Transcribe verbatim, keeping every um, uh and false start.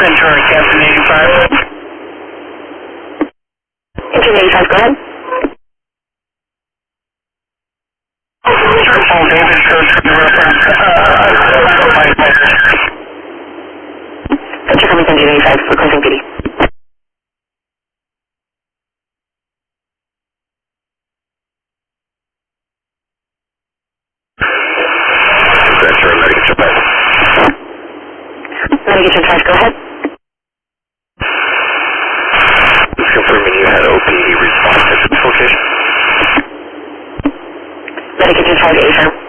Ventura, Captain eighty-five. Engine eighty-five, go ahead. Triple David Coast for the reference. Uh, my pleasure. Ventura Cummings Engine eighty-five, requesting P D. Ventura, Medication five. Medication five, go ahead. Just confirming you had O P response at this location. Medication five, A, sir.